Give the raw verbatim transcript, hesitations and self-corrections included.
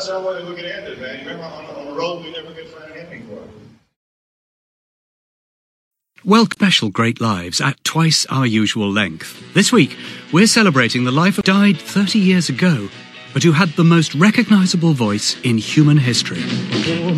that's how we could end it, man. Remember, on, on the road, we never could find an ending for it. Well, special Great Lives at twice our usual length. This week, we're celebrating the life of died thirty years ago, but who had the most recognisable voice in human history.